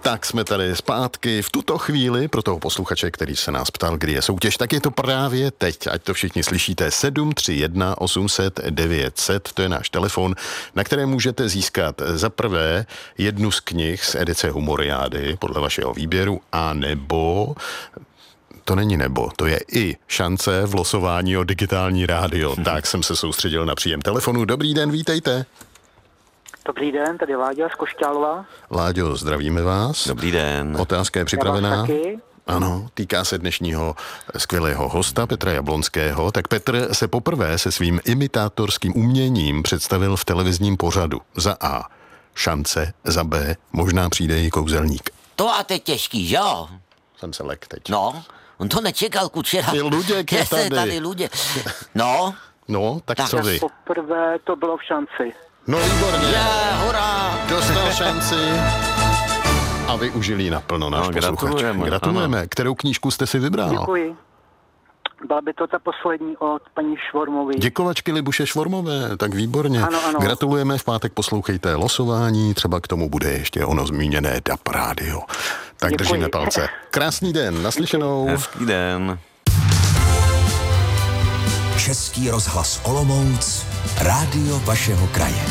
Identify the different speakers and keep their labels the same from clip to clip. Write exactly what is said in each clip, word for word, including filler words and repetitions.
Speaker 1: Tak jsme tady zpátky v tuto chvíli pro toho posluchače, který se nás ptal, kdy je soutěž, tak je to právě teď, ať to všichni slyšíte. sedm tři jedna osm set devět set, to je náš telefon, na které můžete získat za prvé jednu z knih z edice Humoriády podle vašeho výběru, a nebo... To není nebo, to je i šance v losování o digitální rádio. Tak jsem se soustředil na příjem telefonu. Dobrý den, vítejte.
Speaker 2: Dobrý den, tady Láďa z Košťálova.
Speaker 1: Láďo, zdravíme vás.
Speaker 3: Dobrý den.
Speaker 1: Otázka je připravená.
Speaker 2: Já vás taky.
Speaker 1: Ano, týká se dnešního skvělého hosta Petra Jablonského. Tak Petr se poprvé se svým imitátorským uměním představil v televizním pořadu. Za A šance, za B možná přijde i kouzelník.
Speaker 4: To a teď těžký, že jo?
Speaker 1: Jsem se lek teď.
Speaker 4: No, on to nečekal, Kučera.
Speaker 1: Ty Luděk je tady.
Speaker 4: tady Luděk. No.
Speaker 1: No, tak, tak co vy?
Speaker 2: Poprvé to bylo v šanci.
Speaker 1: No výborně.
Speaker 4: Je, hurá.
Speaker 1: Dostal šanci a využil ji naplno náš
Speaker 3: No,
Speaker 1: posluchač.
Speaker 3: gratulujeme.
Speaker 1: Gratulujeme.
Speaker 3: Ano.
Speaker 1: Kterou knížku jste si vybral?
Speaker 2: Děkuji. Byla by to ta poslední od paní Švormové.
Speaker 1: Děkovačky Libuše Švormové, tak výborně.
Speaker 2: Ano, ano.
Speaker 1: Gratulujeme, v pátek poslouchejte losování, třeba k tomu bude ještě ono zmíněné D A P rádio. Tak
Speaker 2: Děkuji.
Speaker 1: držíme palce. Krásný den, naslyšenou.
Speaker 3: Hezký den.
Speaker 5: Český rozhlas Olomouc, rádio vašeho kraje.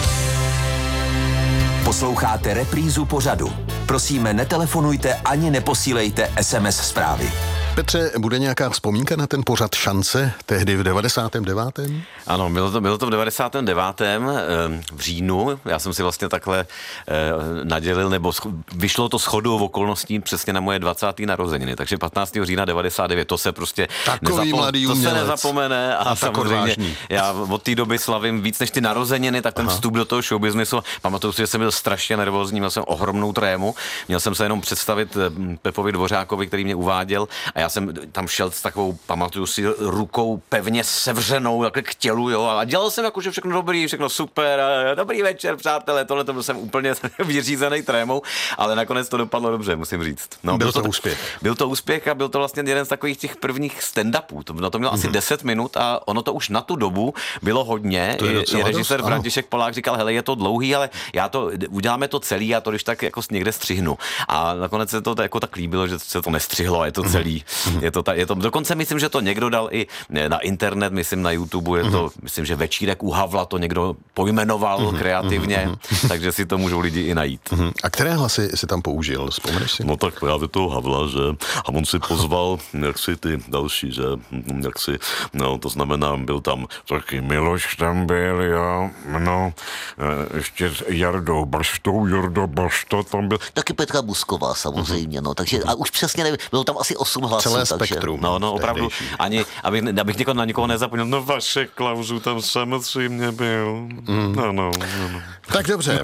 Speaker 5: Posloucháte reprízu pořadu. Prosíme, netelefonujte ani neposílejte es em es zprávy.
Speaker 1: Petře, bude nějaká vzpomínka na ten pořad Šance tehdy v devadesátém devátém?
Speaker 3: Ano, bylo to, bylo to v devadesátém devátém v říjnu. Já jsem si vlastně takhle eh, nadělil, nebo sch- vyšlo to shodou okolností přesně na moje dvacáté narozeniny. Takže patnáctého října devadesát devět, to se prostě
Speaker 1: Takový mladý
Speaker 3: to se
Speaker 1: umělec.
Speaker 3: nezapomene. A,
Speaker 1: A tak
Speaker 3: samozřejmě
Speaker 1: odvážný.
Speaker 3: já od té doby slavím víc než ty narozeniny, tak ten Aha. vstup do toho showbiznesu. Pamatuju si, že jsem byl strašně nervózní, měl jsem ohromnou trému. Měl jsem se jenom představit Pepovi Dvořákovi, který mě uváděl, a já jsem tam šel s takovou, pamatuju si, rukou pevně sevřenou takhle k tělu, jo, a dělal jsem jako, že všechno dobrý, všechno super, a dobrý večer, přátelé, tohle to byl jsem úplně vyřízený trémou, ale nakonec to dopadlo dobře, musím říct. No,
Speaker 1: byl, byl
Speaker 3: to,
Speaker 1: to úspěch.
Speaker 3: Byl to úspěch a byl to vlastně jeden z takových těch prvních stand-upů. To, no to mělo mm-hmm. asi deset minut a ono to už na tu dobu bylo hodně.
Speaker 1: To je
Speaker 3: I, i režisér
Speaker 1: dost,
Speaker 3: František Polák říkal, hele, je to dlouhý, ale já to, uděláme to celý, já to když tak jako někde střihnu. A nakonec se to jako tak líbilo, že se to nestřihlo, je to celý. Mm-hmm. Je to, ta, je to, dokonce myslím, že to někdo dal i na internet, myslím na YouTube, je to, mm-hmm. myslím, že Večírek u Havla to někdo pojmenoval mm-hmm. kreativně, mm-hmm. takže si to můžou lidi i najít.
Speaker 1: Mm-hmm. A které hlasy si tam použil, vzpomeneš si?
Speaker 6: No tak právě toho Havla, že a on si pozval jak si ty další, že jak si, no to znamená, byl tam taky Miloš tam byl, jo, no, ještě s Jardou Baštou, Jarda Bašta tam byl.
Speaker 4: Taky Petra Busková samozřejmě, no, takže a už přesně nevím, bylo tam asi osm hlasů.
Speaker 1: Celé
Speaker 4: takže...
Speaker 1: spektrum.
Speaker 3: No, no, opravdu, ani, abych, abych někoho, na nikoho nezapomněl, no
Speaker 6: Vašek Klauzu tam samozřejmě byl. Mm. No, no, no.
Speaker 1: Tak dobře.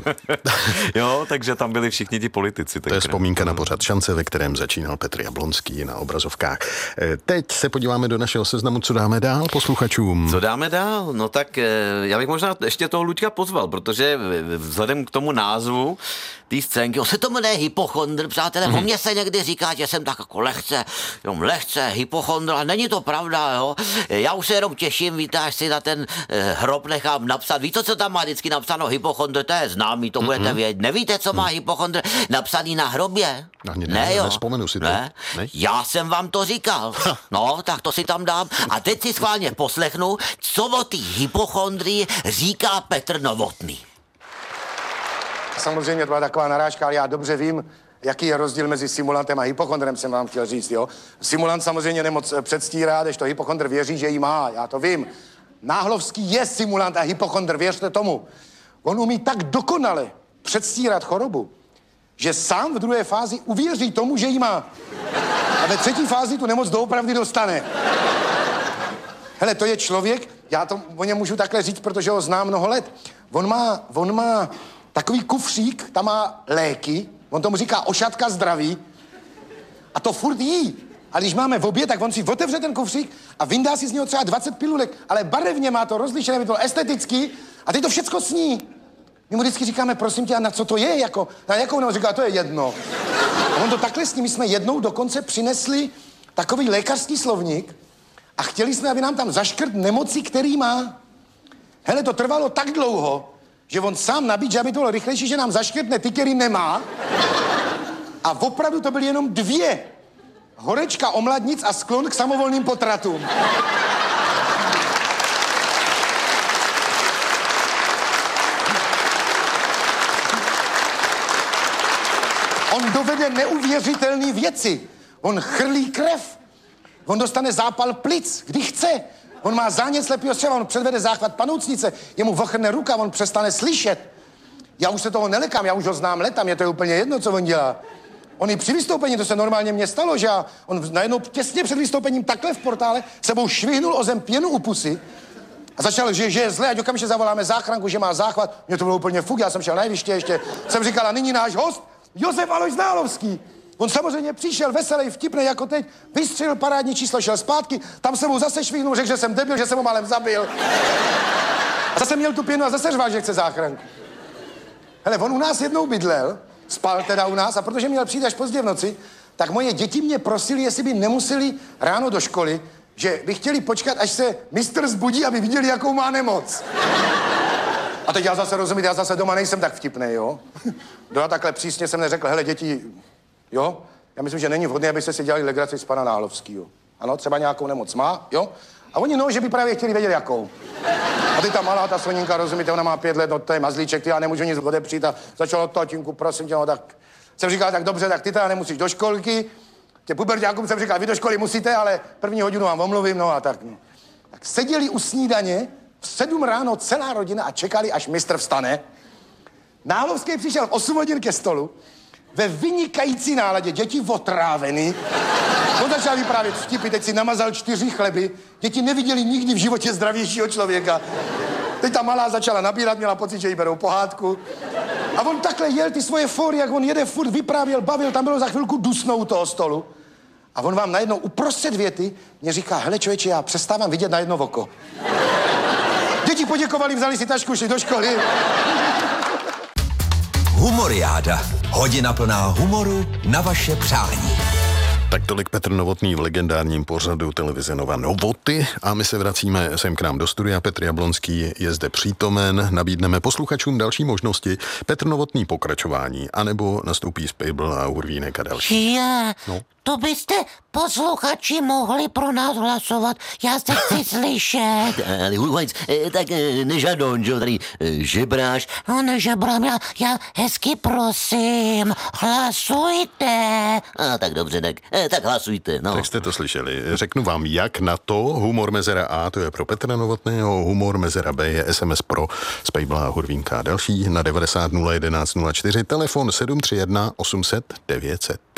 Speaker 3: jo, takže tam byli všichni ti politici.
Speaker 1: To je vzpomínka na pořad Šance, ve kterém začínal Petr Jablonský na obrazovkách. Teď se podíváme do našeho seznamu, co dáme dál posluchačům.
Speaker 3: Co dáme dál? No tak já bych možná ještě toho Luďka pozval, protože vzhledem k tomu názvu té scénky, on se to jmenuje hypochondr, přátelé, mm-hmm. o mně se někdy říká, že jsem tak jako lehce, jenom lehce hypochondr, a není to pravda, jo. Já už se jenom těším, víte, až si na ten eh, hrob nechám napsat. Víte, co tam má vždycky napsáno hypochondr, to je známý, to mm-hmm. budete vědět. Nevíte, co má hypochondr napsaný na hrobě?
Speaker 1: Ani ne,
Speaker 3: ne, jo.
Speaker 1: Nespomenu si to.
Speaker 3: Ne?
Speaker 1: Ne?
Speaker 3: Já jsem vám to říkal. No, tak to si tam dám. A teď si schválně poslechnu, co o té hypochondrii říká Petr Novotný.
Speaker 7: Samozřejmě to byla taková narážka, ale já dobře vím, jaký je rozdíl mezi simulantem a hypochondrem, jsem vám chtěl říct, jo. Simulant samozřejmě nemoc předstírá, když to hypochondr věří, že ji má, já to vím. Náhlovský je simulant a hypochondr, věřte tomu. On umí tak dokonale předstírat chorobu, že sám v druhé fázi uvěří tomu, že ji má. A ve třetí fázi tu nemoc doopravdy dostane. Hele, to je člověk, já to o něm můžu takhle říct, protože ho znám mnoho let. On má, on má takový kufřík, tam má léky, on tomu říká ošatka zdraví a to furt jí. A když máme v oběd, tak on si otevře ten kufřík a vyndá si z něho třeba dvacet pilulek, ale barevně má to rozlišené, by to estetický a teď to všecko sní. My mu vždycky říkáme, prosím tě, a na co to je, jako, na jakou, nebo říká, to je jedno. A on to takhle sní, my jsme jednou dokonce přinesli takový lékařský slovník a chtěli jsme, aby nám tam zaškrt nemoci, který má. Hele, to trvalo tak dlouho, že on sám nabíd, že aby to bylo rychlejší, že nám zaškrtne ty, který nemá. A opravdu to byly jenom dvě. Horečka omladnic a sklon k samovolným potratům. On dovede neuvěřitelné věci. On chrlí krev. On dostane zápal plic, kdy chce. On má zánět slepého střeva, on předvede záchvat panoucnice, jemu vochrne ruka, on přestane slyšet. Já už se toho nelekám, já už ho znám leta, mě to je úplně jedno, co on dělá. On i při vystoupení, to se normálně mně stalo, že já, on najednou těsně před vystoupením takhle v portále sebou švihnul o zem pěnu u pusy a začal, že, že je zle, ať okamžitě zavoláme záchranku, že má záchvat. Mně to bylo úplně fuk, já jsem šel na jeviště ještě, jsem říkal, a nyní náš host, Josef Alojz Nálovský. On samozřejmě přišel veselý, vtipný jako teď, vystřelil parádní číslo, šel zpátky, tam se mu zase švihnul, řekl, že jsem debil, že jsem ho málem zabil. A zase měl tu pěnu a zase řval, že chce záchranku. Hele, on u nás jednou bydlel, spal teda u nás, a protože měl přijít až pozdě v noci, tak moje děti mě prosili, jestli by nemuseli ráno do školy, že by chtěli počkat, až se mistr zbudí, aby viděli, jakou má nemoc. A teď já zase rozumím, já zase doma nejsem tak vtipnej, jo? No takhle přísně jsem neřekl, hele, děti, jo? Já myslím, že není vhodné, abyste si dělali legraci z pana Nálovskýho. Ano, třeba nějakou nemoc má, jo? A oni no, že by právě chtěli vědět, jakou. A ty ta malá, ta soninka, rozumíte, ona má pět let, no to je mazlíček, ty já nemůžu nic odepřít a začalo tatínku, prosím tě, no tak jsem říkal, tak dobře, tak ty teda nemusíš do školky. Tě puberťákům jsem říkal, vy do školy musíte, ale první hodinu vám omluvím, no a tak. No. Tak seděli u snídaně, v sedm ráno celá rodina a čekali, až mistr vstane. Nálovský přišel v osm hodin ke stolu, ve vynikající náladě, děti otrávený. On začal vyprávět vtipy, teď si namazal čtyři chleby. Děti neviděli nikdy v životě zdravějšího člověka. Teď ta malá začala nabírat, měla pocit, že jí berou pohádku. A on takhle jel ty svoje fóry, jak on jede, furt vyprávěl, bavil, tam bylo za chvilku dusno u toho stolu. A on vám najednou uprostřed věty mě říká, hele člověče, já přestávám vidět na jedno oko. Děti poděkovali, vzali si tašku, šli do školy.
Speaker 5: Humoriáda. Hodina plná humoru na vaše přání.
Speaker 1: Tak tolik Petr Novotný v legendárním pořadu televize Nova Novoty a my se vracíme sem k nám do studia. Petr Jablonský je zde přítomen, nabídneme posluchačům další možnosti. Petr Novotný pokračování, anebo nastoupí Spejbl a Hurvínek a další.
Speaker 8: Já,
Speaker 1: no.
Speaker 8: To byste posluchači mohli pro nás hlasovat, já se chci slyšet.
Speaker 4: Ale Hurvajc, tak nežadon, že tady žebráš.
Speaker 8: No nežebrám, já, já hezky prosím, hlasujte.
Speaker 4: A tak dobře, tak, tak hlasujte, no.
Speaker 1: Tak jste to slyšeli. Řeknu vám, jak na to. Humor mezera A, to je pro Petra Novotného, humor mezera B je S M S pro Spejbla a Hurvínka a další na devadesát nula jedenáct nula čtyři, telefon sedm tři jedna osm set devět set.